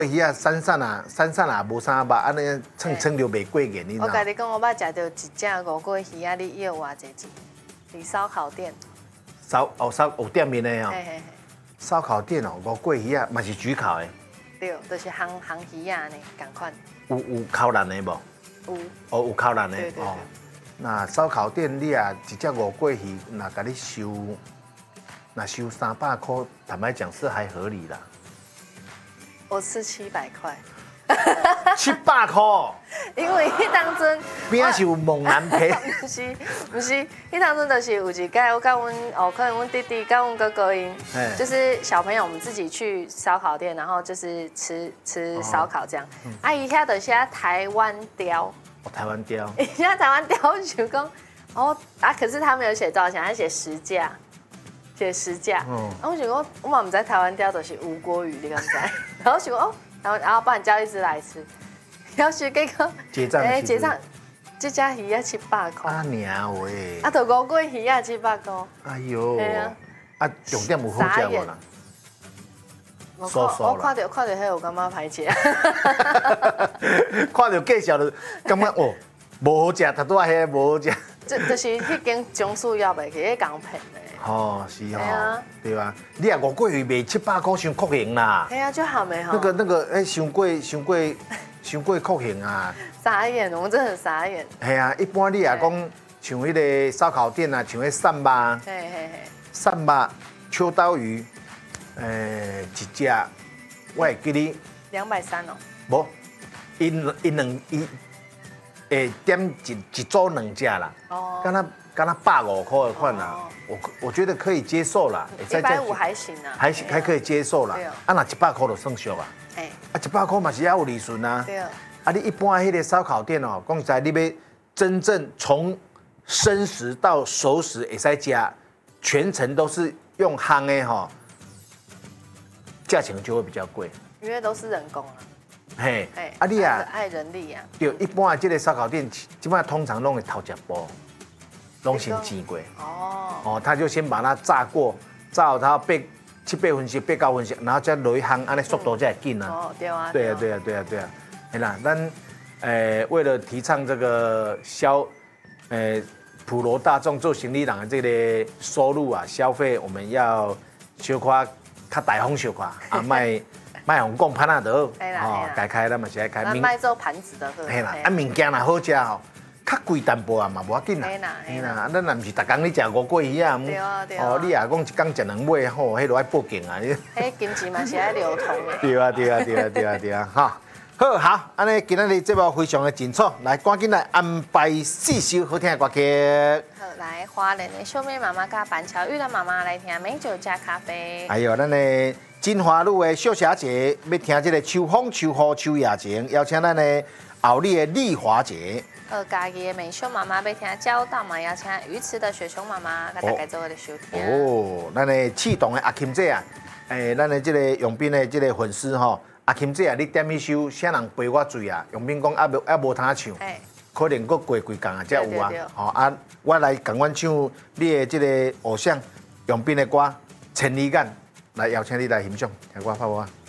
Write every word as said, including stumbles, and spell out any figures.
鱼啊，山上啊，山上啊，无啥肉，安尼称称就袂过瘾，你知道？ 我甲你讲，我捌食到一只五桂鱼啊，你要偌济钱？伫烧烤店。 烧哦烧有店面的哦。 嘿嘿嘿。 烧烤店哦，五桂鱼啊，嘛是焗烤的。 对，就是烘烘鱼啊呢，共款。 有有烤烂的无？ 有。 哦，有烤烂的。 对对对。 那烧烤店你啊，一只五桂鱼，那甲你收，那收三百块，坦白讲是还合理啦。 我吃七百块。 七百块。 因为迄当阵边仔是有猛男陪。 不是不是，迄当阵就是有一届，我甲阮哦，可能阮弟弟、甲阮哥哥因，就是小朋友，我们自己去烧烤店，然后就是吃吃烧烤这样。啊，伊遐就是台湾雕。 哦，台湾雕。 伊遐台湾雕就讲，哦啊，可是他没有写多少钱，他写实价。写实价，嗯，然后我想讲，我嘛唔知台湾雕就是吴国语，你敢知？然后想讲哦，然后然后帮你叫一只来吃，然后是结果结账， 哎结账，这只鱼要七百块。 啊娘喂！ 啊，就五桂鱼啊七百块。 哎呦， 对啊， 啊重点有好食无啦？ 我看我看到看到迄有感觉歹食， 看到介绍就感觉哦，无好食，头拄仔迄个无好食。 就就是迄间中树要袂去，迄港片的。 哦，是哦，对吧？你啊五桂鱼卖七百块，伤酷刑啦。 对啊，就好没好。 那个那个，哎，伤过伤过伤过酷刑啊！ 傻眼，我们真的很傻眼。 系啊，一般你啊讲，像迄个烧烤店啊，像迄扇肉， 嘿嘿嘿， 扇肉、秋刀鱼，诶，一只，我会记你两百三哦。 无，因因两伊，诶，点一一组两只啦。哦。敢若敢若百五块的款啦。我我觉得可以接受啦， 一百五还行啊， 还还可以接受啦。啊，那一百块就算俗啊。哎，啊，一百块嘛是要有利润啊。对。啊，你一般迄个烧烤店哦，讲实在，你要真正从生食到熟食会使吃，全程都是用烘的哈，价钱就会比较贵。 因为都是人工啊。 嘿。哎。啊，你啊。 爱人力啊。 对，一般啊，这个烧烤店基本上通常拢会头一步。拢先煎过哦，哦，他就先把它炸过，炸好它八七八分熟、八九分熟，然后再落去烘，安尼速度才会紧啊。 哦，对啊。 对啊，对啊，对啊，对啊。哎啦，咱诶为了提倡这个消，诶普罗大众做生意人的这个收入啊，消费我们要小可较大方小可啊，卖卖红讲潘那得哦，该开咱嘛是爱开。 那卖做盘子的好。 嘿啦，啊物件若好食吼。较贵淡薄啊嘛，无要紧啦。嘿啦，咱若毋是逐工你食五桂鱼啊，哦，你也讲一工食两尾，吼，迄落爱报警啊。 迄金钱嘛是爱流通的。 对啊，对啊，对啊，对啊，对啊，哈。好好，安尼今仔日节目非常的精彩，来赶紧来安排四首好听的歌曲。 好，来花莲的秀妹妈妈甲板桥玉的妈妈来听美酒加咖啡。 还有咱的金华路的秀霞姐要听这个秋风秋雨秋夜情，邀请咱的后里的丽华姐。 二家己的美秀妈妈要听交大嘛，邀请鱼池的雪熊妈妈，甲大家做个收听。哦， 咱的启动的阿琴姐啊，诶，咱的这个永斌的这个粉丝吼，阿琴姐啊，你点一首《啥人陪我醉》啊？永斌讲啊无啊无通唱，可能佫过几工啊才有啊。吼啊，我来共阮唱你的这个偶像永斌的歌《千里眼》，来邀请你来欣赏，听歌好无啊？